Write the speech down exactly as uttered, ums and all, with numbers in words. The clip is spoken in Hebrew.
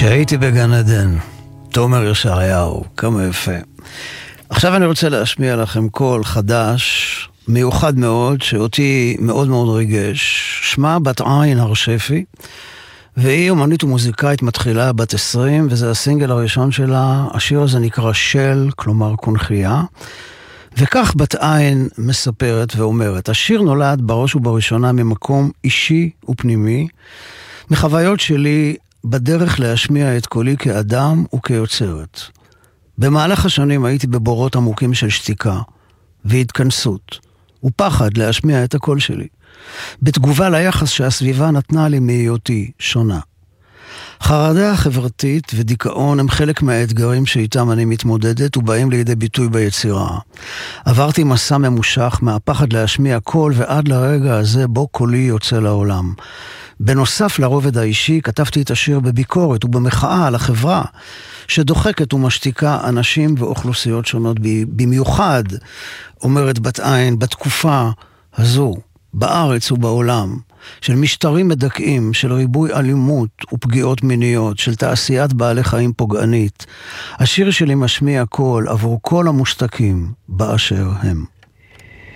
כשהייתי בגן עדן, תומר ישעיהו, כמה יפה. עכשיו אני רוצה להשמיע לכם קול חדש, מיוחד מאוד, שאותי מאוד מאוד ריגש. שמה בת עין הרשפי, והיא אומנית ומוזיקאית מתחילה בת עשרים, וזה הסינגל הראשון שלה. השיר הזה נקרא של, כלומר קונחייה. וכך בת עין מספרת ואומרת, השיר נולד בראש ובראשונה ממקום אישי ופנימי, מחוויות שלי בדרך להשמיע את קולי כאדם וכיוצרת. במהלך השנים הייתי בבורות עמוקים של שתיקה והתכנסות ופחד להשמיע את הקול שלי, בתגובה ליחס שהסביבה נתנה לי מהיותי שונה. חרדה חברתית ודיכאון הם חלק מהאתגרים שאיתם אני מתמודדת ובאים לידי ביטוי ביצירה. עברתי מסע ממושך מהפחד להשמיע קול ועד לרגע הזה בו קולי יוצא לעולם. בנוסף לרובד האישי כתבתי את השיר בביקורת ובמחאה על החברה שדוחקת ומשתיקה אנשים ואוכלוסיות שונות, במיוחד, אומרת בת עין, בתקופה הזו, בארץ ובעולם, של משטרים מדכאים, של ריבוי אלימות ופגיעות מיניות, של תעשיית בעלי חיים פוגענית. השיר שלי משמיע קול עבור כל המושתקים באשר הם.